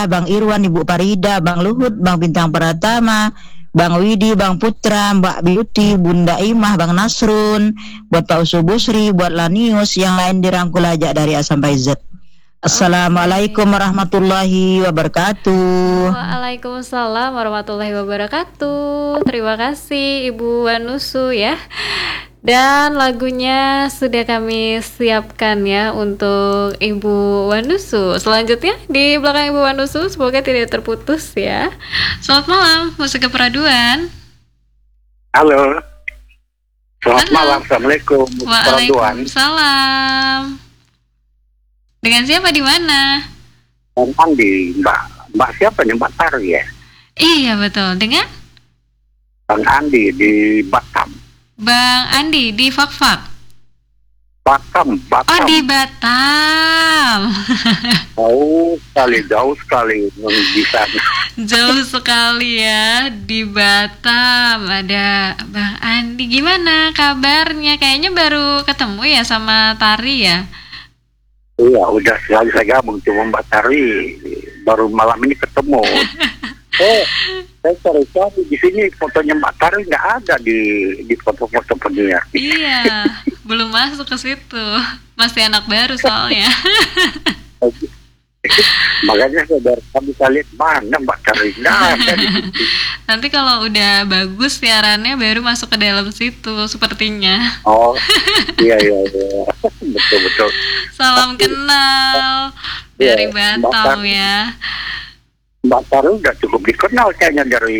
Ella, Bang Irwan, Ibu Parida, Bang Luhut, Bang Bintang Pratama, Bang Widi, Bang Putra, Mbak Beauty, Bunda Imah, Bang Nasrun, buat Pak Usubusri, buat Lanius, yang lain dirangkul aja dari A sampai Z. Assalamualaikum warahmatullahi wabarakatuh. Waalaikumsalam warahmatullahi wabarakatuh. Terima kasih Ibu Wanusu ya. Dan lagunya sudah kami siapkan ya untuk Ibu Wanusu. Selanjutnya di belakang Ibu Wanusu, semoga tidak terputus ya. Selamat malam, Musik Keperaduan. Halo. Selamat malam, Assalamualaikum. Waalaikumsalam. Dengan siapa di mana? Bang Andi, Mbak siapa nih? Mbak Tari ya? Iya betul. Dengan? Bang Andi di Batam. Bang Andi di Fakfak. Batam. Oh di Batam. Jauh sekali di sana. Jauh sekali ya di Batam. Ada Bang Andi. Gimana kabarnya? Kayaknya baru ketemu ya sama Tari ya? Iya, udah sekali saya gabung, cuma Mbak Tari baru malam ini ketemu. Saya cari di sini fotonya Mbak Tari nggak ada di foto-foto penyiar. Iya, belum masuk ke situ. Masih anak baru soalnya. Makanya saudara kami bisa lihat mana Mbak Tari nggak ada di situ. Nanti kalau udah bagus siarannya baru masuk ke dalam situ sepertinya. Oh, iya. Betul. Salam kenal dari Batam ya. Mbak Tari udah cukup dikenal kayaknya dari